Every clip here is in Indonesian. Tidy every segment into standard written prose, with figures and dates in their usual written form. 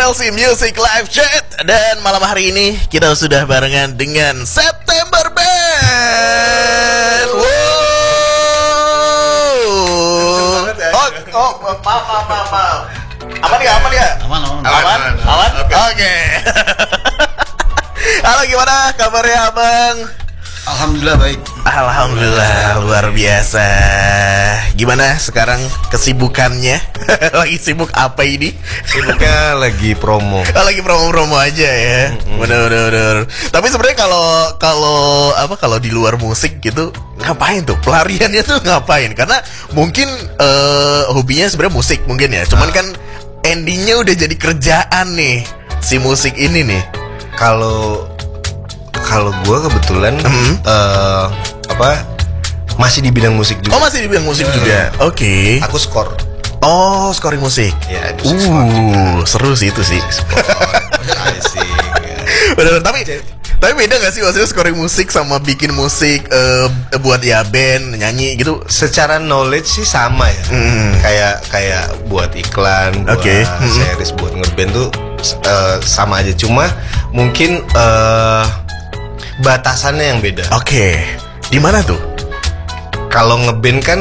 LC Music Live Chat. Dan malam hari ini kita sudah barengan dengan September Band. Wow. Maaf. Aman ya? Aman? Oke. Halo, gimana kabarnya abang? Alhamdulillah baik. Alhamdulillah luar biasa. Gimana sekarang kesibukannya? Lagi sibuk apa ini? Sibuknya lagi promo. Lagi promo aja ya. Bener. Tapi sebenarnya kalau di luar musik gitu ngapain tuh? Pelariannya tuh ngapain? Karena mungkin hobinya sebenarnya musik mungkin ya. Cuman kan endingnya udah jadi kerjaan nih si musik ini nih. Kalau gue kebetulan masih di bidang musik juga. Oh, masih di bidang musik juga. Oke. Aku skor. Oh, scoring musik. Ya, seru sih itu sih. Asik. Bener, tapi beda gak sih maksudnya scoring musik sama bikin musik buat ya band, nyanyi gitu? Secara knowledge sih sama ya. Kayak buat iklan, buat series, buat ngeband tuh sama aja. Cuma mungkin batasannya yang beda. Oke. Di mana tuh? Kalau ngeband kan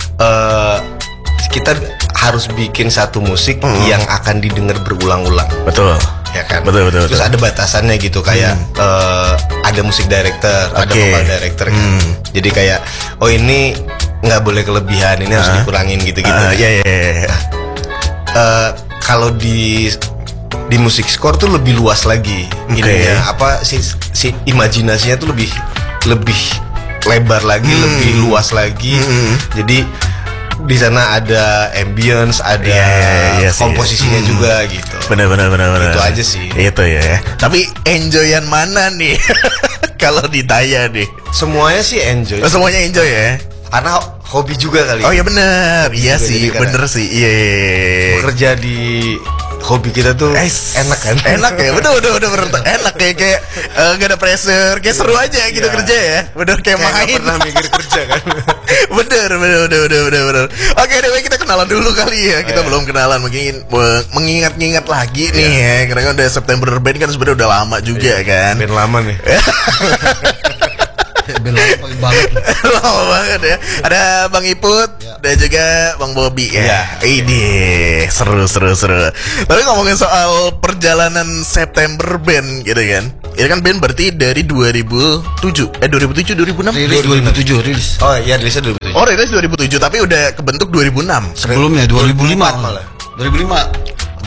kita harus bikin satu musik yang akan didengar berulang-ulang. Betul. Ya kan? Betul. Terus ada batasannya gitu, kayak ada musik director, ada vocal director kan. Jadi kayak ini nggak boleh kelebihan, ini harus dikurangin gitu-gitu. Iya. Kalau di musik score tuh lebih luas lagi. Ininya si imajinasinya tuh lebih lebar lagi, lebih luas lagi. Jadi di sana ada ambience, ada komposisinya juga gitu. Bener. Itu aja sih. Itu ya. Tapi enjoyan mana nih? Kalau ditanya nih. Semuanya sih enjoy. Semuanya enjoy ya. Karena hobi juga kali. Oh iya bener. Iya sih, bener sih. Iya. Bekerja di hobi kita tuh enak kan? Enak ya, bener enak kayak gak ada pressure, kayak seru aja gitu kerja ya. Bener kayak main. Gak pernah mikir kerja kan? Bener. Oke, deh kita kenalan dulu kali ya. Kita belum kenalan, mungkin mengingat-ingat lagi nih ya. Karena kan udah September Band kan sebenarnya udah lama juga kan. Band lama nih. Band lama banget. Lama banget ya. Ada Bang Iput dan juga Bang Bobby ya. Ini seru. Tapi ngomongin soal perjalanan September Band gitu kan. Ini kan band berarti dari 2007 2006 rilis 2007 rilis. Oh iya, rilisnya 2007. Oh, rilis 2007 tapi udah kebentuk 2006. Sebelumnya 2005 malah. 2005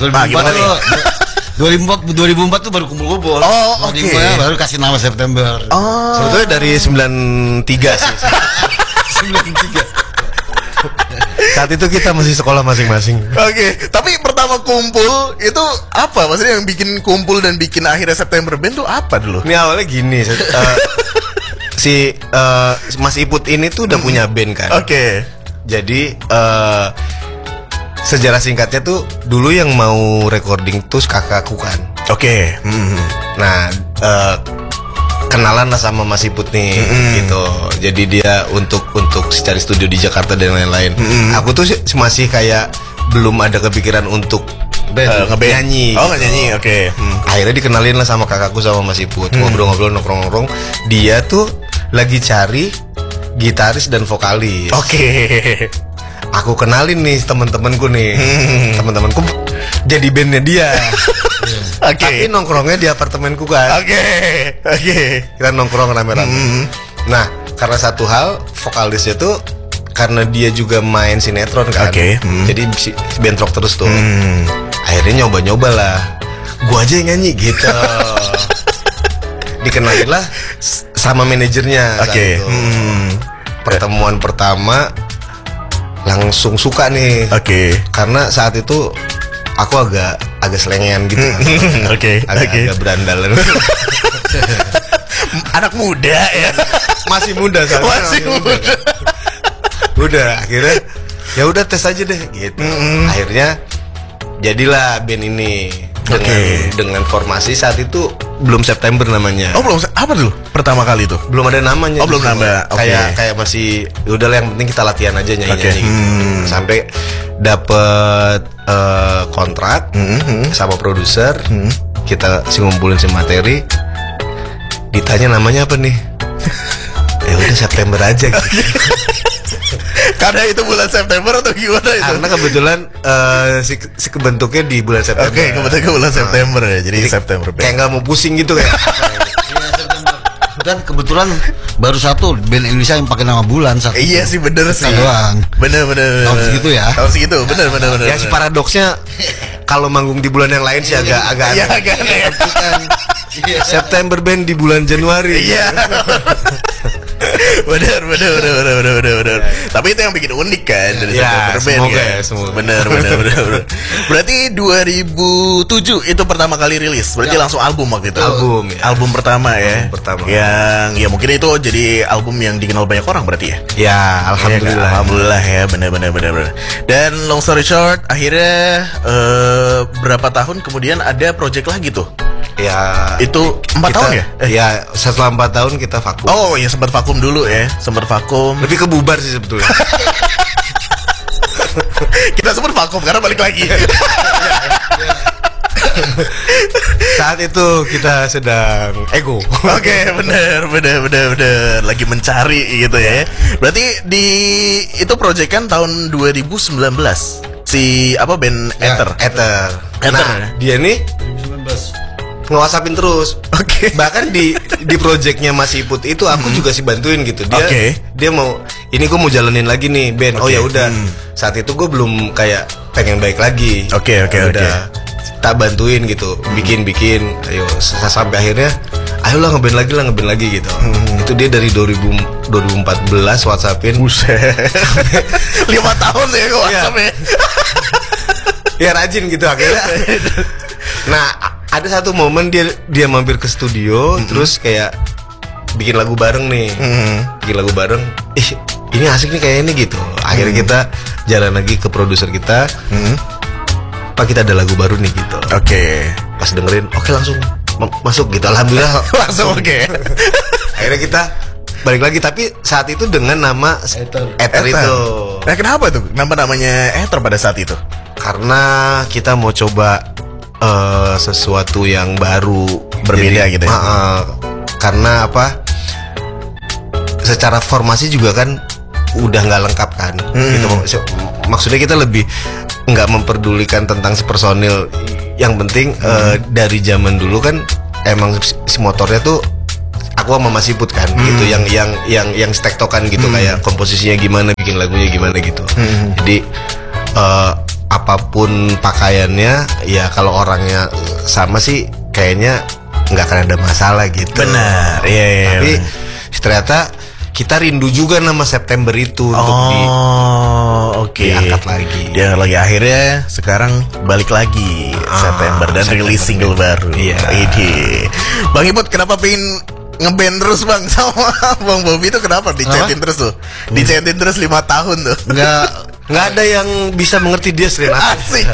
2004 tuh baru kumpul-kumpul. Oh, oke. Baru kasih nama September. Oh. Sebetulnya dari 93 sih. 93. Saat itu kita masih sekolah masing-masing. Oke, tapi pertama kumpul itu apa? Maksudnya yang bikin kumpul dan bikin akhirnya September Band tuh apa dulu? Ini awalnya gini, si Mas Iput ini tuh udah punya band kan. Oke. Jadi sejarah singkatnya tuh dulu yang mau recording tuh kakakku kan. Oke. Nah, kenalan lah sama Mas Iput nih gitu. Jadi dia untuk cari studio di Jakarta dan lain-lain. Aku tuh masih kayak belum ada kepikiran untuk nyanyi. Oh, nyanyi. Oke. Akhirnya dikenalin lah sama kakakku sama Mas Iput. Ngobrol-ngobrol, nongkrong-nongkrong. Dia tuh lagi cari gitaris dan vokalis. Oke. Aku kenalin nih teman-temanku nih. Teman-temanku jadi bandnya dia. Tapi nongkrongnya di apartemenku kan. Oke. Kita nongkrong rame-rame. Nah, karena satu hal, vokalisnya tuh karena dia juga main sinetron kan. Jadi bentrok terus tuh. Akhirnya nyoba-nyoba lah. Gua aja yang nyanyi gitu. Dikenalin lah sama manajernya. Pertemuan pertama langsung suka nih. Karena saat itu aku agak selengean gitu kan. Agak berandalan. Anak muda ya. Masih muda kan. Udah akhirnya ya udah tes aja deh gitu. Akhirnya jadilah band ini. dengan formasi saat itu belum September namanya. Oh belum, apa dulu pertama kali itu? Belum ada namanya. Oh belum nama. Kayak masih udahlah yang penting kita latihan aja nyanyi gitu. Sampai dapet kontrak sama produser, kita ngumpulin si materi, ditanya namanya apa nih? Ya udah September aja gitu. Karena itu bulan September atau gimana itu? Karena kebetulan si kebentuknya di bulan September. Oke, kebetulan bulan September ya. Jadi September. Kayak nggak mau pusing gitu kayak. Dan kebetulan baru satu band Indonesia yang pakai nama bulan satu. Iya sih bener sih. Doang. Bener. Tahun segitu ya. Tahun segitu, bener. Ya si paradoksnya kalau manggung di bulan yang lain sih agak Iya agak aneh. September band di bulan Januari. Iya. Bener. Tapi itu yang bikin unik kan dari September Band semoga kan? ya, semoga. Bener. Berarti 2007 itu pertama kali rilis. Berarti langsung album waktu itu. Album, ya. Album pertama ya. Album pertama. Yang ya mungkin itu jadi album yang dikenal banyak orang berarti ya. Ya, alhamdulillah. Alhamdulillah ya, bener. Dan long story short, akhirnya berapa tahun kemudian ada project lagi tuh. Ya, Itu 4 tahun ya? Ya, setelah 4 tahun kita vakum. Oh ya sempat vakum dulu ya, sempat vakum. Lebih ke bubar sih sebetulnya. Kita sempat vakum karena balik lagi. Saat itu kita sedang ego. Oke, bener. Lagi mencari gitu ya. Berarti itu project kan tahun 2019. Si apa band Ether. Ether. Ether. Dia nih 19. nge-WhatsAppin terus. Oke. Bahkan di projectnya Mas Iput itu aku juga sih bantuin gitu. Dia mau ini gue mau jalanin lagi nih band. Oh ya udah. Saat itu gue belum kayak pengen baik lagi. Oke. Tak bantuin gitu. Bikin. Ayo sampai akhirnya ayolah ngeband lagi gitu. Itu dia dari 2014 WhatsAppin. Buset. 5 tahun ya kok WhatsApp-nya. Ya rajin gitu akhirnya. Nah, ada satu momen dia mampir ke studio, terus kayak bikin lagu bareng nih. Bikin lagu bareng. Ini asik nih kayak ini gitu. Akhirnya kita jalan lagi ke produser kita. Pak, kita ada lagu baru nih gitu. Oke. Pas dengerin, oke langsung masuk gitu. Alhamdulillah Langsung oke. Akhirnya kita balik lagi, tapi saat itu dengan nama Ether itu. Nah kenapa tuh? Kenapa namanya Ether pada saat itu? Karena kita mau coba sesuatu yang baru, berbeda gitu ya. Karena apa? Secara formasi juga kan udah nggak lengkap kan. Gitu. Maksudnya kita lebih nggak memperdulikan tentang si personil. Yang penting dari zaman dulu kan emang si motornya tuh aku sama Mas Iput kan gitu, yang stektokan gitu, kayak komposisinya gimana, bikin lagunya gimana gitu. Jadi apapun pakaiannya, ya kalau orangnya sama sih kayaknya nggak akan ada masalah gitu. Benar, iya. Tapi ternyata kita rindu juga nama September itu untuk diangkat lagi. Dia lagi akhirnya sekarang balik lagi September dan rilis single baru. Iya. Ini Bang Iput kenapa pengen ngeband terus bang sama Bang Bobby itu kenapa dicetin terus tuh? Dicetin terus 5 tahun tuh. Nggak ada yang bisa mengerti dia selain aku. Asik.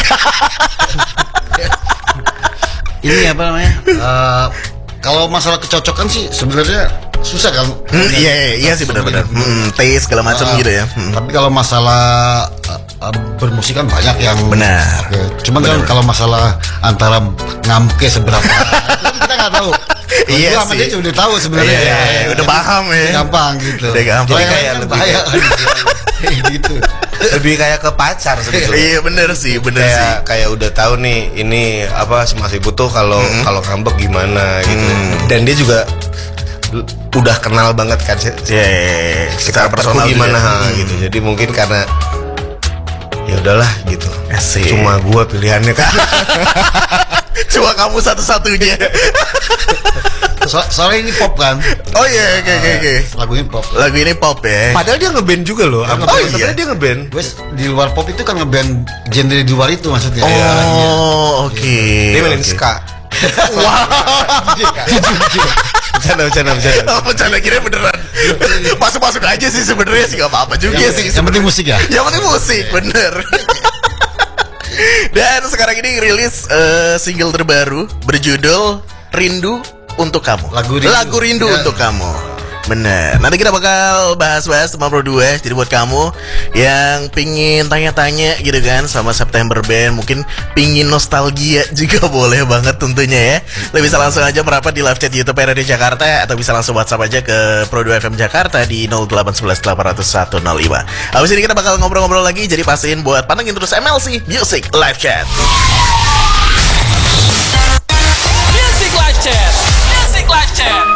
Ini apa namanya? Kalau masalah kecocokan sih sebenarnya susah kan? Iya sih benar-benar. Taste segala macam gitu ya. Tapi kalau masalah bermusik kan banyak yang benar. Cuman kan kalau masalah antara ngamke seberapa itu kita nggak tahu. Iya sih. Dia udah tahu sebenarnya. Iya, udah paham ya. Gampang gitu. Udah gampang. Kayak lebih bahaya gitu. Lebih kayak ke pacar sebetulnya. Iya bener sih. Kayak udah tahu nih ini apa si Mas Ibu tuh kalau ngambek gimana gitu. Dan dia juga udah kenal banget kan secara personal gimana gitu. Jadi mungkin karena ya udahlah gitu. Asik. Cuma gua pilihannya kan. Cuma kamu satu-satunya. Soalnya ini pop kan. Oh iya, oke. Lagu ini pop. Lagu ini pop ya. Padahal dia ngeband juga loh. Iya. Dia ngeband. Wes di luar pop itu kan ngeband genre di luar itu maksudnya. Oh, oke. Dia mainin ska. Wow. Bercanda kira beneran. Masuk aja sih sebenarnya sih, gak apa-apa juga sih. Yang penting musik ya. Yang penting musik, bener. Dan sekarang ini rilis single terbaru berjudul Rindu Untuk Kamu. Lagu Rindu Ya. Untuk Kamu. Bener. Nanti kita bakal bahas-bahas teman Pro 2. Jadi buat kamu yang pingin tanya-tanya gitu kan sama September Band, mungkin pingin nostalgia juga boleh banget tentunya ya. Lo bisa langsung aja merapat di live chat YouTube RRD Jakarta, atau bisa langsung WhatsApp aja ke Pro 2 FM Jakarta di 0811 800 105. Habis ini kita bakal ngobrol-ngobrol lagi, jadi pastiin buat pantengin terus MLC Music Live Chat.